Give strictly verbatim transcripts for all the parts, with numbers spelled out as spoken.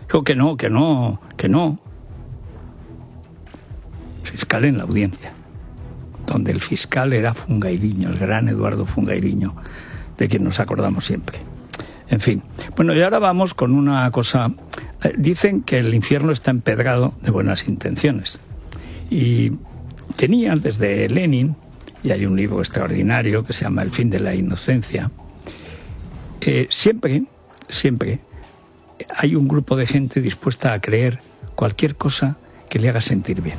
Dijo que no, que no, que no. Fiscal en la audiencia, donde el fiscal era Fungairiño, el gran Eduardo Fungairiño, de quien nos acordamos siempre. En fin. Bueno, y ahora vamos con una cosa. Dicen que el infierno está empedrado de buenas intenciones. Y tenía desde Lenin, y hay un libro extraordinario que se llama El fin de la inocencia, eh, siempre, siempre hay un grupo de gente dispuesta a creer cualquier cosa que le haga sentir bien.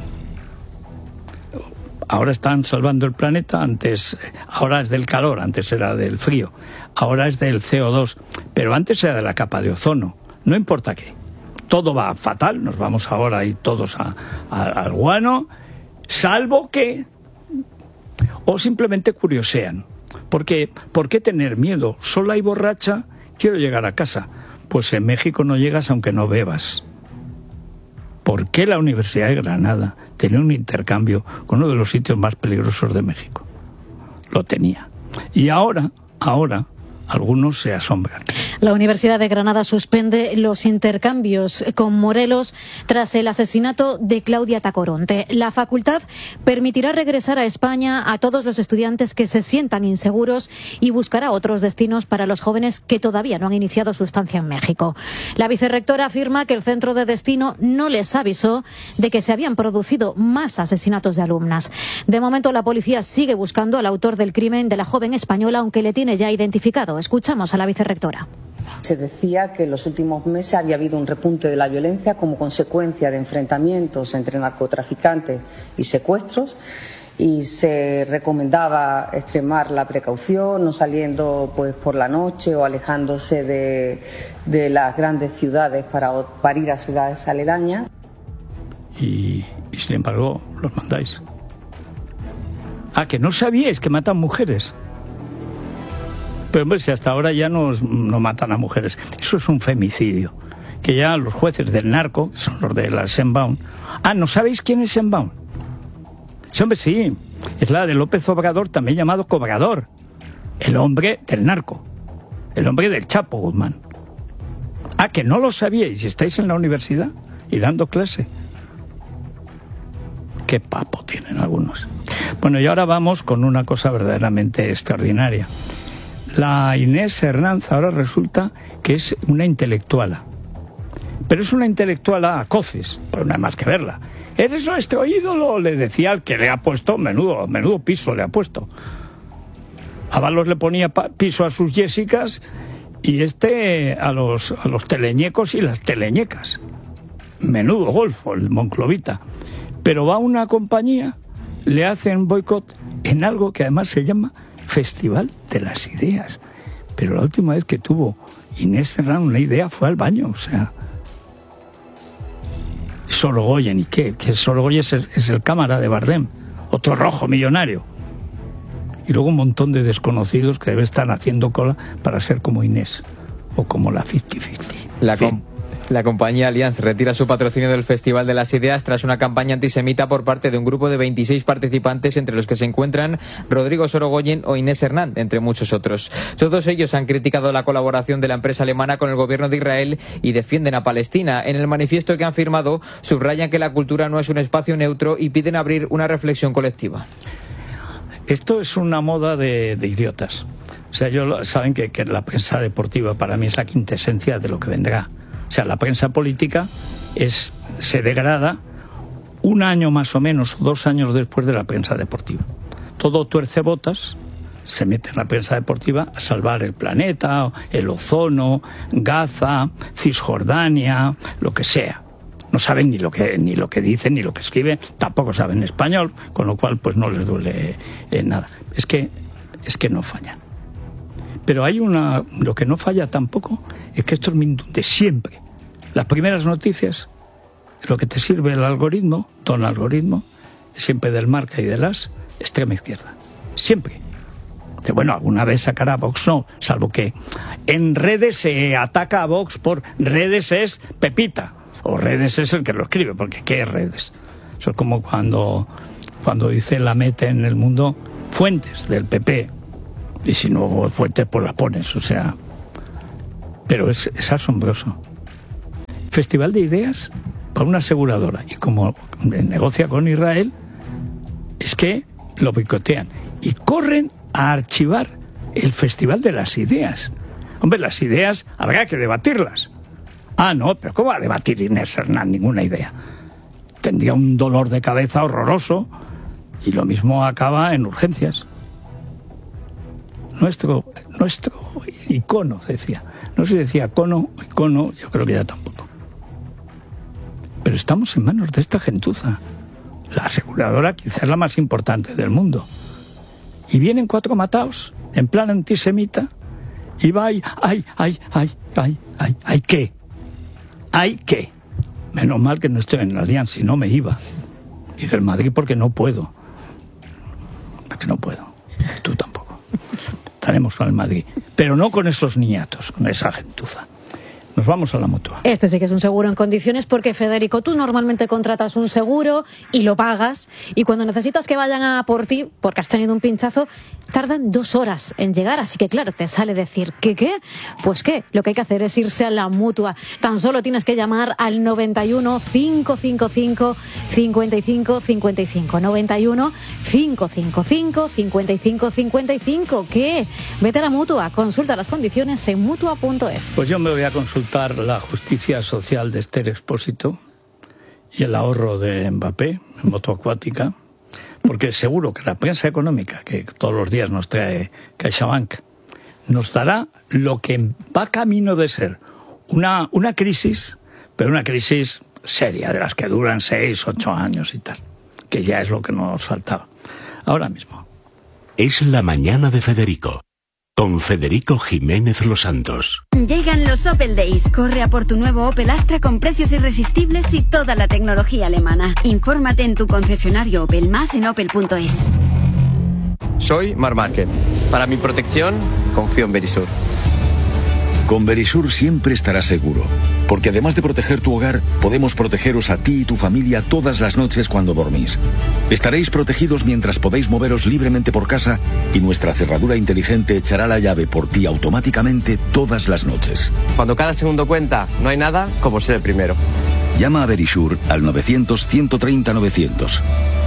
Ahora están salvando el planeta, antes, ahora es del calor, antes era del frío, ahora es del C O dos, pero antes era de la capa de ozono, no importa qué. Todo va fatal, nos vamos ahora ahí todos a, a, al guano, salvo que... o simplemente curiosean. Porque, ¿por qué tener miedo? Sola y borracha, quiero llegar a casa. Pues en México no llegas aunque no bebas. ¿Por qué la Universidad de Granada tenía un intercambio con uno de los sitios más peligrosos de México? Lo tenía. Y ahora, ahora, algunos se asombran. La Universidad de Granada suspende los intercambios con Morelos tras el asesinato de Claudia Tacoronte. La facultad permitirá regresar a España a todos los estudiantes que se sientan inseguros y buscará otros destinos para los jóvenes que todavía no han iniciado su estancia en México. La vicerrectora afirma que el centro de destino no les avisó de que se habían producido más asesinatos de alumnas. De momento, la policía sigue buscando al autor del crimen de la joven española, aunque le tiene ya identificado. Escuchamos a la vicerrectora. Se decía que en los últimos meses había habido un repunte de la violencia como consecuencia de enfrentamientos entre narcotraficantes y secuestros, y se recomendaba extremar la precaución, no saliendo pues por la noche o alejándose de, de las grandes ciudades para, para ir a ciudades aledañas. Y, y sin embargo los mandáis. Ah, que no sabíais que matan mujeres. Pero hombre, si hasta ahora ya no, no matan a mujeres. Eso es un femicidio. Que ya los jueces del narco, que son los de la Sheinbaum... Ah, ¿no sabéis quién es Sheinbaum? Sí, hombre, sí. Es la de López Obrador, también llamado Cobrador. El hombre del narco. El hombre del Chapo Guzmán. Ah, que no lo sabíais y estáis en la universidad y dando clase. Qué papo tienen algunos. Bueno, y ahora vamos con una cosa verdaderamente extraordinaria. La Inés Hernández ahora resulta que es una intelectuala. Pero es una intelectuala a coces, pues no hay más que verla. ¿Eres nuestro ídolo?, le decía al que le ha puesto, menudo, menudo piso le ha puesto. Ábalos le ponía piso a sus Jessicas y este a los, a los teleñecos y las teleñecas. Menudo golfo el monclovita. Pero va a una compañía, le hacen boicot en algo que además se llama Festival de las Ideas. Pero la última vez que tuvo Inés Serrano una idea fue al baño, o sea... Sorogoyen, ¿y qué? Que Sorogoyen es el, es el cámara de Bardem, otro rojo millonario. Y luego un montón de desconocidos que deben estar haciendo cola para ser como Inés, o como la cincuenta cincuenta. La com La compañía Allianz retira su patrocinio del Festival de las Ideas tras una campaña antisemita por parte de un grupo de veintiséis participantes, entre los que se encuentran Rodrigo Sorogoyen o Inés Hernández, entre muchos otros. Todos ellos han criticado la colaboración de la empresa alemana con el gobierno de Israel y defienden a Palestina. En el manifiesto que han firmado subrayan que la cultura no es un espacio neutro y piden abrir una reflexión colectiva. Esto es una moda de, de idiotas. O sea, yo, saben que, que la prensa deportiva para mí es la quintesencia de lo que vendrá. O sea, la prensa política es, se degrada un año más o menos, dos años después de la prensa deportiva. Todo tuercebotas se mete en la prensa deportiva a salvar el planeta, el ozono, Gaza, Cisjordania, lo que sea. No saben ni lo que ni lo que dicen ni lo que escriben, tampoco saben español, con lo cual pues no les duele eh, nada. Es que es que no fallan. Pero hay una... Lo que no falla tampoco es que esto es de siempre. Las primeras noticias, lo que te sirve el algoritmo, don algoritmo, es siempre del marca y de las extrema izquierda. Siempre. Que bueno, alguna vez sacará a Vox, no, salvo que en redes se ataca a Vox por redes es Pepita, o redes es el que lo escribe, porque ¿qué es redes? Eso es como cuando, cuando dice la mete en el mundo fuentes del P P. Y si no fuentes, pues las pones, o sea... Pero es, es asombroso. Festival de Ideas para una aseguradora. Y como negocia con Israel, es que lo boicotean. Y corren a archivar el Festival de las Ideas. Hombre, las ideas habrá que debatirlas. Ah, no, pero ¿cómo va a debatir Inés Hernán? Ninguna idea. Tendría un dolor de cabeza horroroso y lo mismo acaba en urgencias. Nuestro, nuestro icono, decía. No sé si decía cono, icono, yo creo que ya tampoco. Pero estamos en manos de esta gentuza. La aseguradora quizás es la más importante del mundo. Y vienen cuatro mataos, en plan antisemita, y va, ay, ay, ay, ay, ay, ay, ay, ¿qué? ¿Ay qué? Menos mal que no estoy en la Alianza, si no me iba. Y del Madrid porque no puedo. Porque no puedo. Tú tampoco. Estaremos con el Madrid. Pero no con esos niñatos, con esa gentuza. Nos vamos a la Mutua. Este sí que es un seguro en condiciones porque, Federico, tú normalmente contratas un seguro y lo pagas, y cuando necesitas que vayan a por ti, porque has tenido un pinchazo, tardan dos horas en llegar, así que claro, te sale decir ¿qué qué? Pues qué, lo que hay que hacer es irse a la Mutua. Tan solo tienes que llamar al noventa y uno, cinco cinco cinco, cincuenta y cinco cincuenta y cinco. noventa y uno, cinco cinco cinco, cincuenta y cinco cincuenta y cinco. ¿Qué? Vete a la Mutua, consulta las condiciones en mutua punto es. Pues yo me voy a consultar la justicia social de Esther Expósito y el ahorro de Mbappé en moto acuática, porque seguro que la prensa económica que todos los días nos trae CaixaBank nos dará lo que va camino de ser una, una crisis, pero una crisis seria, de las que duran seis, ocho años y tal, que ya es lo que nos faltaba. Ahora mismo. Es la mañana de Federico, con Federico Jiménez Los Santos. Llegan los Opel Days. Corre a por tu nuevo Opel Astra con precios irresistibles y toda la tecnología alemana. Infórmate en tu concesionario Opel, más en opel punto es. Soy Mar Márquez. Para mi protección, confío en Verisur. Con Verisur siempre estarás seguro, porque además de proteger tu hogar, podemos protegeros a ti y tu familia todas las noches cuando dormís. Estaréis protegidos mientras podéis moveros libremente por casa y nuestra cerradura inteligente echará la llave por ti automáticamente todas las noches. Cuando cada segundo cuenta, no hay nada como ser el primero. Llama a Verisur al novecientos, ciento treinta, novecientos.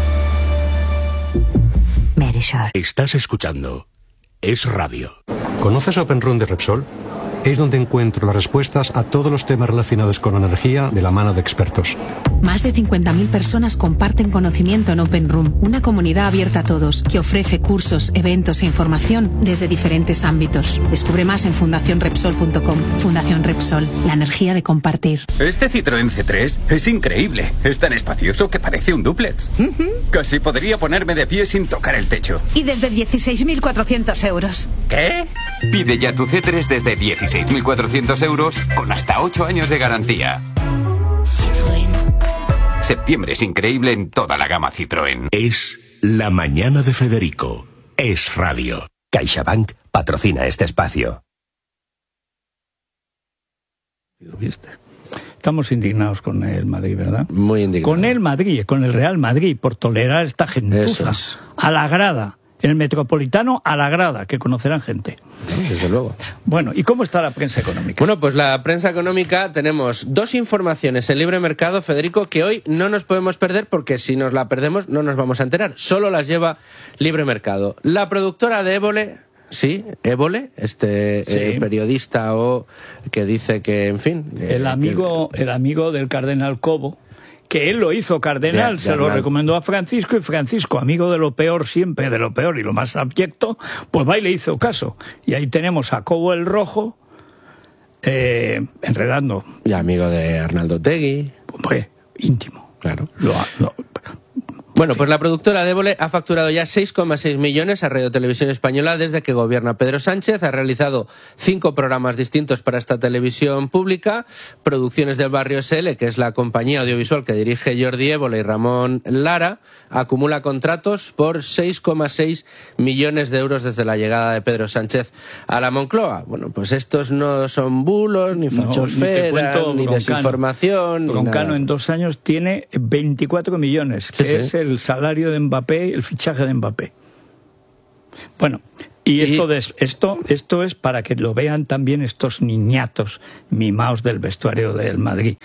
Verisur. Estás escuchando Es Radio. ¿Conoces OpenRun de Repsol? Es donde encuentro las respuestas a todos los temas relacionados con energía de la mano de expertos. Más de cincuenta mil personas comparten conocimiento en OpenRoom, una comunidad abierta a todos que ofrece cursos, eventos e información desde diferentes ámbitos. Descubre más en fundación repsol punto com. Fundación Repsol, la energía de compartir. Este Citroën C tres es increíble. Es tan espacioso que parece un dúplex. Uh-huh. Casi podría ponerme de pie sin tocar el techo. Y desde dieciséis mil cuatrocientos euros. ¿Qué? Pide ya tu C tres desde dieciséis mil cuatrocientos euros con hasta ocho años de garantía. Citroën. Septiembre es increíble en toda la gama Citroën. Es la mañana de Federico. Es Radio. CaixaBank patrocina este espacio. Estamos indignados con el Madrid, ¿verdad? Muy indignados. Con el Madrid, con el Real Madrid, por tolerar esta gentuza. Es. A la grada. El Metropolitano a la grada, que conocerán gente. Desde luego. Bueno, ¿y cómo está la prensa económica? Bueno, pues la prensa económica tenemos dos informaciones en Libre Mercado, Federico, que hoy no nos podemos perder porque si nos la perdemos no nos vamos a enterar. Solo las lleva Libre Mercado. La productora de Évole, sí, Évole, este sí. eh, periodista o que dice que, en fin... Eh, el amigo, que... el amigo del cardenal Cobo, que él lo hizo cardenal, de, de se lo recomendó a Francisco, y Francisco, amigo de lo peor siempre, de lo peor y lo más abyecto, pues va y le hizo caso. Y ahí tenemos a Cobo el Rojo, eh, enredando. Y amigo de Arnaldo Otegi. Pues íntimo. Claro. Lo, lo, Bueno, pues la productora de Évole ha facturado ya seis coma seis millones a Radio Televisión Española desde que gobierna Pedro Sánchez. Ha realizado cinco programas distintos para esta televisión pública. Producciones del Barrio S L, que es la compañía audiovisual que dirige Jordi Évole y Ramón Lara, acumula contratos por seis coma seis millones de euros desde la llegada de Pedro Sánchez a la Moncloa. Bueno, pues estos no son bulos, ni fachosfera, no, ni, ni desinformación. Broncano en dos años tiene veinticuatro millones, que sí, es sí. el el salario de Mbappé, el fichaje de Mbappé. Bueno, y esto, de, esto, esto es para que lo vean también estos niñatos mimados del vestuario del Madrid.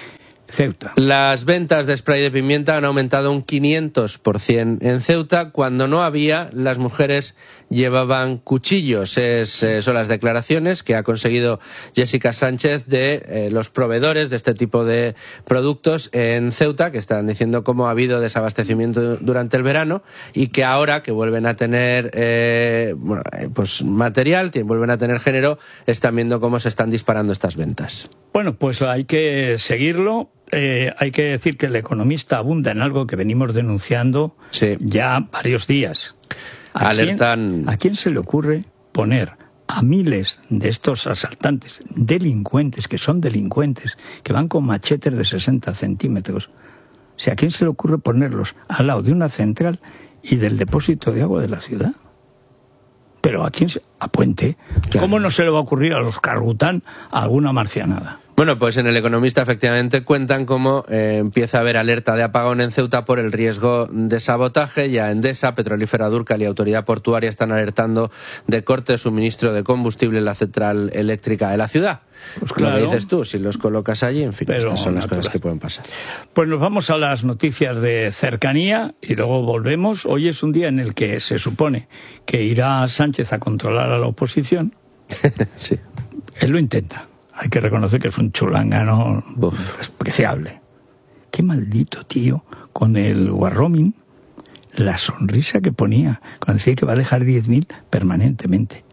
Ceuta. Las ventas de spray de pimienta han aumentado un quinientos por ciento en Ceuta. Cuando no había, las mujeres llevaban cuchillos. Es, eh, son las declaraciones que ha conseguido Jessica Sánchez de eh, los proveedores de este tipo de productos en Ceuta, que están diciendo cómo ha habido desabastecimiento durante el verano y que ahora que vuelven a tener eh, bueno, pues material, que vuelven a tener género, están viendo cómo se están disparando estas ventas. Bueno, pues hay que seguirlo. Eh, hay que decir que El Economista abunda en algo que venimos denunciando sí. ya varios días. ¿A Alertan. Quién, ¿A quién se le ocurre poner a miles de estos asaltantes, delincuentes, que son delincuentes, que van con machetes de sesenta centímetros? O sea, ¿a quién se le ocurre ponerlos al lado de una central y del depósito de agua de la ciudad? Pero ¿a quién se...? A Puente. Claro. ¿Cómo no se le va a ocurrir a los Cargután alguna marcianada? Bueno, pues en El Economista efectivamente cuentan cómo eh, empieza a haber alerta de apagón en Ceuta por el riesgo de sabotaje. Ya Endesa, Petrolífera Durcal y Autoridad Portuaria están alertando de corte de suministro de combustible en la central eléctrica de la ciudad. Pues claro. Lo que dices tú, si los colocas allí, en fin, Pero estas son las natural. cosas que pueden pasar. Pues nos vamos a las noticias de cercanía y luego volvemos. Hoy es un día en el que se supone que irá Sánchez a controlar a la oposición. Sí. Él lo intenta. Hay que reconocer que es un chulangano despreciable. Qué maldito tío, con el warroaming, la sonrisa que ponía cuando decía que va a dejar diez mil permanentemente.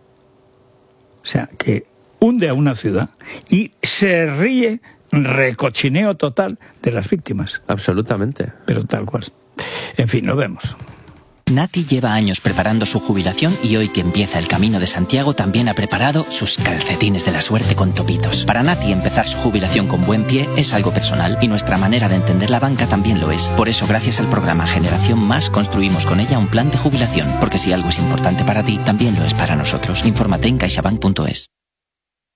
O sea, que hunde a una ciudad y se ríe, recochineo total de las víctimas. Absolutamente. Pero tal cual. En fin, nos vemos. Nati lleva años preparando su jubilación y hoy que empieza el Camino de Santiago también ha preparado sus calcetines de la suerte con topitos. Para Nati empezar su jubilación con buen pie es algo personal y nuestra manera de entender la banca también lo es. Por eso gracias al programa Generación Más construimos con ella un plan de jubilación, porque si algo es importante para ti, también lo es para nosotros. Infórmate en caixabank punto es.